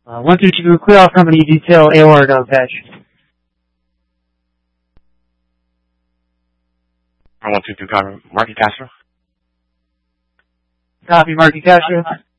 122, clear off company detail AOR dog patch. 122, copy. Marky Castro. Copy, Marky Castro.